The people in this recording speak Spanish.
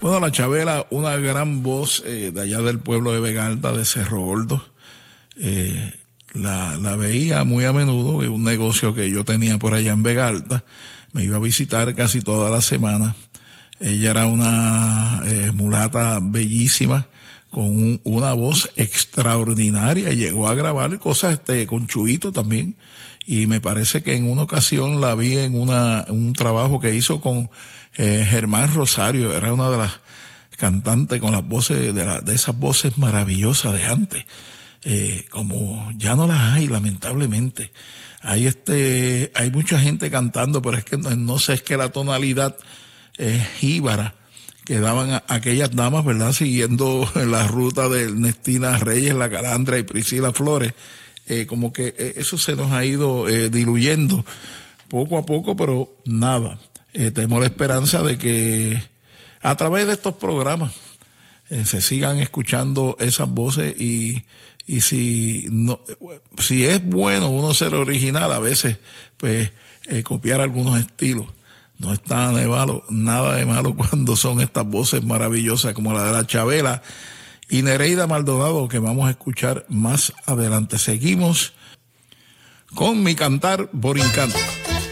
Bueno, la Chabela, una gran voz de allá del pueblo de Vega Alta, de Cerro Gordo. La veía muy a menudo en un negocio que yo tenía por allá en Vega Alta. Me iba a visitar casi toda la semana. Ella era una mulata bellísima, con una voz extraordinaria. Llegó a grabar cosas con Chuito también. Y me parece que en una ocasión la vi en un trabajo que hizo con Germán Rosario. Era una de las cantantes con las voces, de esas voces maravillosas de antes. Como ya no las hay, lamentablemente. Hay mucha gente cantando, pero es que no sé, es que la tonalidad jíbara que daban aquellas damas, ¿verdad? Siguiendo la ruta de Ernestina Reyes, La Calandra y Priscila Flores. Como que eso se nos ha ido diluyendo poco a poco, pero nada. Tenemos la esperanza de que a través de estos programas se sigan escuchando esas voces y si es bueno uno ser original, a veces pues copiar algunos estilos. No está nada de malo cuando son estas voces maravillosas como la de la Chabela y Nereida Maldonado, que vamos a escuchar más adelante. Seguimos con Mi Cantar Borinquen.